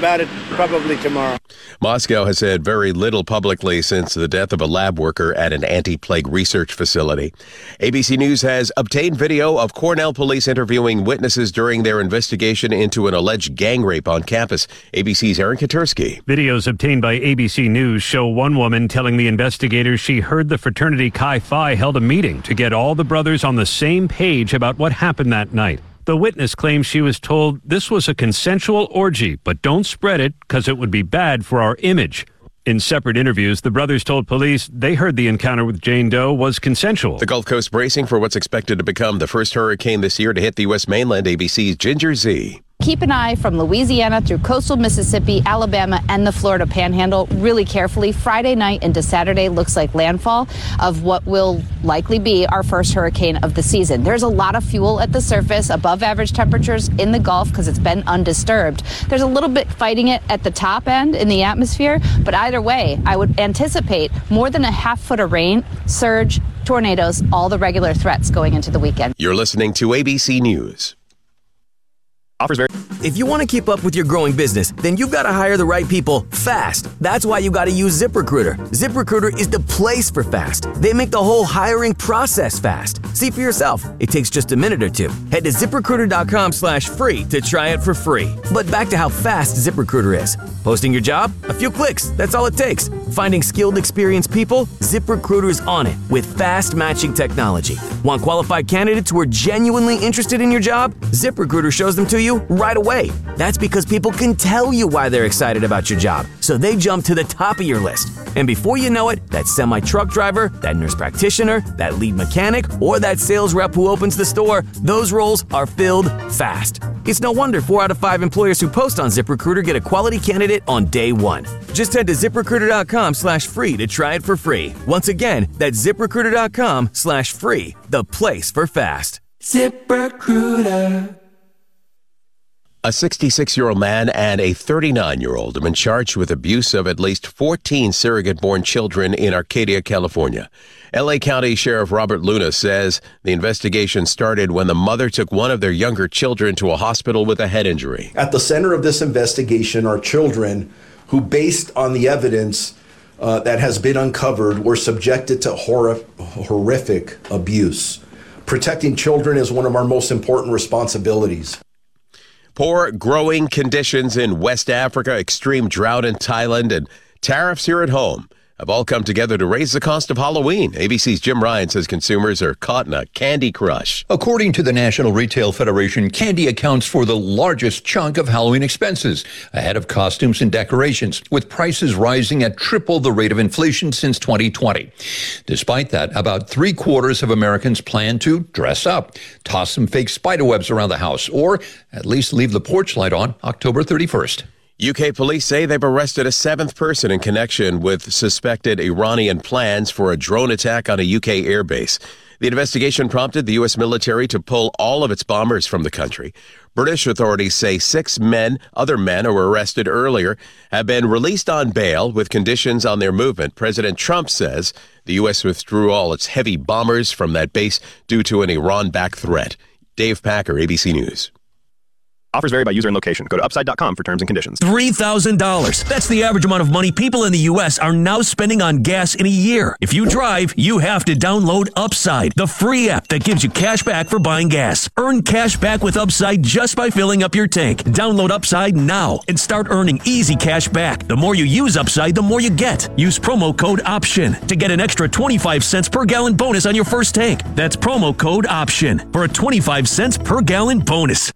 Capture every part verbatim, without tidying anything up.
about it probably tomorrow. Moscow has said very little publicly since the death of a lab worker at an anti-plague research facility. A B C News has obtained video of Cornell police interviewing witnesses during their investigation into an alleged gang rape on campus. A B C's Aaron Katursky. Videos obtained by A B C News show one woman telling the investigators she heard the fraternity Chi Phi held a meeting to get all the brothers on the same page about what happened that night. The witness claims she was told this was a consensual orgy, but don't spread it because it would be bad for our image. In separate interviews, the brothers told police they heard the encounter with Jane Doe was consensual. The Gulf Coast bracing for what's expected to become the first hurricane this year to hit the U S mainland. A B C's Ginger Z. Keep an eye from Louisiana through coastal Mississippi, Alabama, and the Florida Panhandle really carefully. Friday night into Saturday looks like landfall of what will likely be our first hurricane of the season. There's a lot of fuel at the surface, above average temperatures in the Gulf because it's been undisturbed. There's a little bit fighting it at the top end in the atmosphere, but either way, I would anticipate more than a half foot of rain, surge, tornadoes, all the regular threats going into the weekend. You're listening to A B C News. Offers very. If you want to keep up with your growing business, then you've got to hire the right people fast. That's why you got to use ZipRecruiter. ZipRecruiter is the place for fast. They make the whole hiring process fast. See for yourself. It takes just a minute or two. Head to ZipRecruiter.com slash free to try it for free. But back to how fast ZipRecruiter is. Posting your job? A few clicks. That's all it takes. Finding skilled, experienced people? ZipRecruiter's on it with fast matching technology. Want qualified candidates who are genuinely interested in your job? ZipRecruiter shows them to you right away. That's because people can tell you why they're excited about your job, so they jump to the top of your list. And before you know it, that semi-truck driver, that nurse practitioner, that lead mechanic, or that sales rep who opens the store, those roles are filled fast. It's no wonder four out of five employers who post on ZipRecruiter get a quality candidate on day one. Just head to ZipRecruiter.com slash free to try it for free. Once again, that's ZipRecruiter.com slash free, the place for fast. ZipRecruiter. A sixty-six-year-old man and a thirty-nine-year-old have been charged with abuse of at least fourteen surrogate-born children in Arcadia, California. L A County Sheriff Robert Luna says the investigation started when the mother took one of their younger children to a hospital with a head injury. At the center of this investigation are children who, based on the evidence uh, that has been uncovered, were subjected to hor- horrific abuse. Protecting children is one of our most important responsibilities. Poor growing conditions in West Africa, extreme drought in Thailand, and tariffs here at home have all come together to raise the cost of Halloween. A B C's Jim Ryan says consumers are caught in a candy crush. According to the National Retail Federation, candy accounts for the largest chunk of Halloween expenses, ahead of costumes and decorations, with prices rising at triple the rate of inflation since twenty twenty. Despite that, about three quarters of Americans plan to dress up, toss some fake spiderwebs around the house, or at least leave the porch light on October thirty-first. U K police say they've arrested a seventh person in connection with suspected Iranian plans for a drone attack on a U K airbase. The investigation prompted the U S military to pull all of its bombers from the country. British authorities say six men, other men who were arrested earlier, have been released on bail with conditions on their movement. President Trump says the U S withdrew all its heavy bombers from that base due to an Iran-backed threat. Dave Packer, A B C News. Offers vary by user and location. Go to upside dot com for terms and conditions. three thousand dollars. That's the average amount of money people in the U S are now spending on gas in a year. If you drive, you have to download Upside, the free app that gives you cash back for buying gas. Earn cash back with Upside just by filling up your tank. Download Upside now and start earning easy cash back. The more you use Upside, the more you get. Use promo code OPTION to get an extra twenty-five cents per gallon bonus on your first tank. That's promo code OPTION for a twenty-five cents per gallon bonus.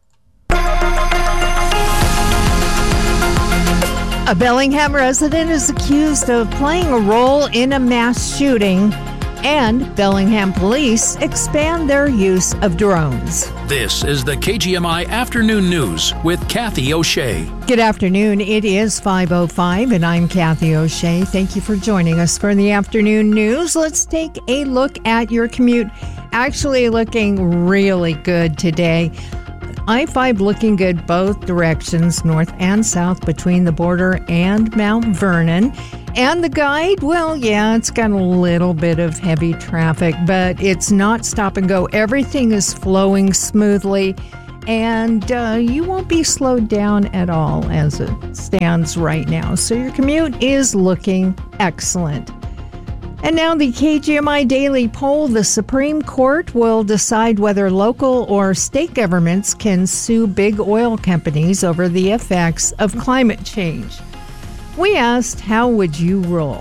A Bellingham resident is accused of playing a role in a mass shooting, and Bellingham police expand their use of drones. This is the K G M I Afternoon News with Kathy O'Shea. Good afternoon. It is five oh five, and I'm Kathy O'Shea. Thank you for joining us for the afternoon news. Let's take a look at your commute. Actually looking really good today. I five looking good both directions, north and south, between the border and Mount Vernon. And the guide, well, yeah, it's got a little bit of heavy traffic, but it's not stop and go. Everything is flowing smoothly. and uh, you won't be slowed down at all as it stands right now. So your commute is looking excellent. And now the K G M I Daily Poll. The Supreme Court will decide whether local or state governments can sue big oil companies over the effects of climate change. We asked, how would you rule?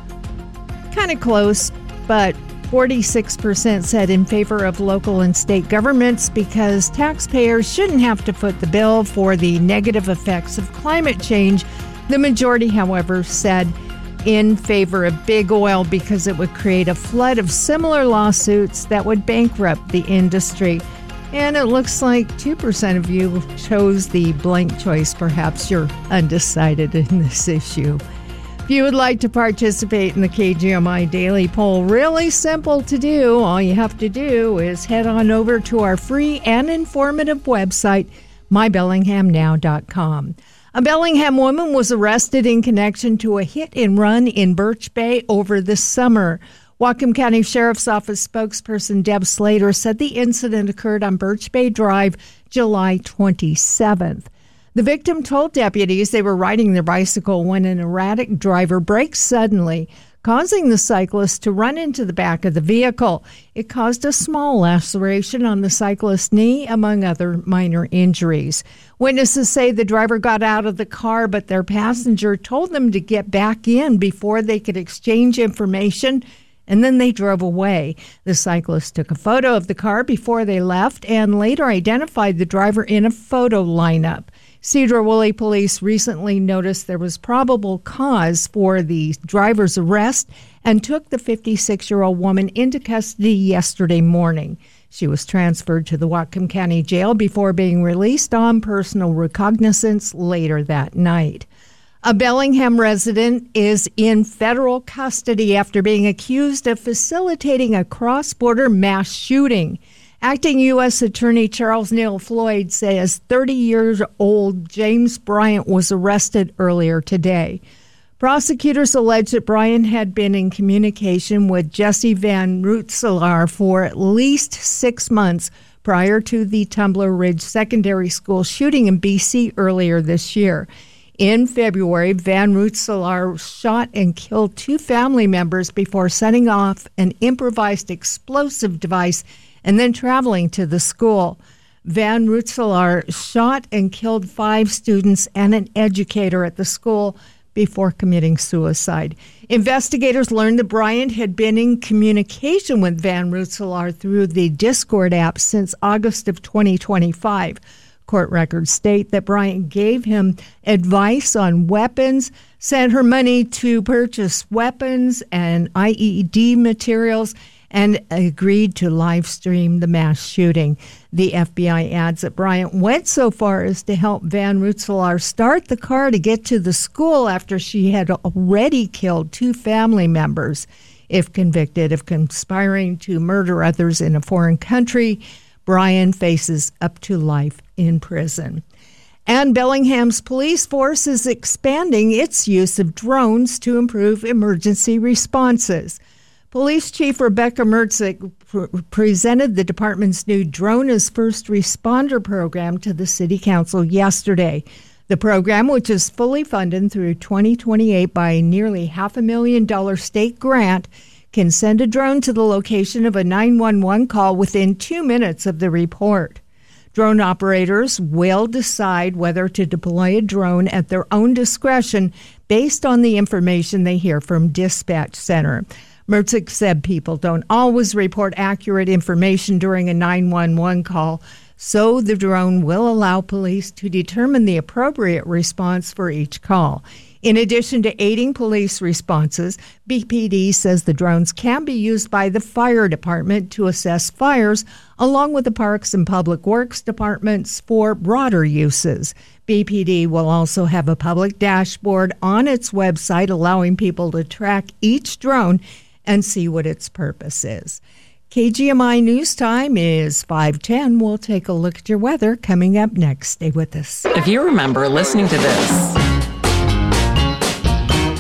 Kind of close, but forty-six percent said in favor of local and state governments because taxpayers shouldn't have to foot the bill for the negative effects of climate change. The majority, however, said in favor of big oil because it would create a flood of similar lawsuits that would bankrupt the industry. And it looks like two percent of you chose the blank choice. Perhaps you're undecided in this issue. If you would like to participate in the K G M I Daily Poll, really simple to do. All you have to do is head on over to our free and informative website, my bellingham now dot com. A Bellingham woman was arrested in connection to a hit-and-run in Birch Bay over the summer. Whatcom County Sheriff's Office spokesperson Deb Slater said the incident occurred on Birch Bay Drive July twenty-seventh. The victim told deputies they were riding their bicycle when an erratic driver braked suddenly, causing the cyclist to run into the back of the vehicle. It caused a small laceration on the cyclist's knee, among other minor injuries. Witnesses say the driver got out of the car, but their passenger told them to get back in before they could exchange information, and then they drove away. The cyclist took a photo of the car before they left and later identified the driver in a photo lineup. Cedar Woolley police recently noticed there was probable cause for the driver's arrest and took the fifty-six-year-old woman into custody yesterday morning. She was transferred to the Whatcom County Jail before being released on personal recognizance later that night. A Bellingham resident is in federal custody after being accused of facilitating a cross-border mass shooting. Acting U S Attorney Charles Neal Floyd says thirty-year-old James Bryant was arrested earlier today. Prosecutors allege that Bryant had been in communication with Jesse Van Rootselaar for at least six months prior to the Tumbler Ridge Secondary School shooting in B C earlier this year. In February, Van Rootselaar shot and killed two family members before setting off an improvised explosive device and then traveling to the school. Van Rootselaar shot and killed five students and an educator at the school before committing suicide. Investigators learned that Bryant had been in communication with Van Rootselaar through the Discord app since August of twenty twenty-five. Court records state that Bryant gave him advice on weapons, sent her money to purchase weapons and I E D materials, and agreed to live stream the mass shooting. The F B I adds that Bryant went so far as to help Van Rootselaar start the car to get to the school after she had already killed two family members. If convicted of conspiring to murder others in a foreign country, Bryant faces up to life in prison. And Bellingham's police force is expanding its use of drones to improve emergency responses. Police Chief Rebecca Mertzik pr- presented the department's new Drone as First Responder program to the City Council yesterday. The program, which is fully funded through twenty twenty-eight by a nearly half a million dollar state grant, can send a drone to the location of a nine one one call within two minutes of the report. Drone operators will decide whether to deploy a drone at their own discretion based on the information they hear from Dispatch Center. Mertzik said people don't always report accurate information during a nine one one call, so the drone will allow police to determine the appropriate response for each call. In addition to aiding police responses, B P D says the drones can be used by the fire department to assess fires, along with the Parks and Public Works departments for broader uses. B P D will also have a public dashboard on its website allowing people to track each drone and see what its purpose is. K G M I News Time is five ten. We'll take a look at your weather coming up next. Stay with us. If you remember listening to this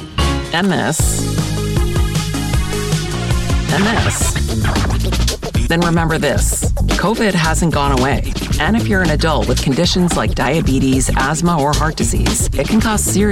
and this and this, then remember this. COVID hasn't gone away. And if you're an adult with conditions like diabetes, asthma, or heart disease, it can cause serious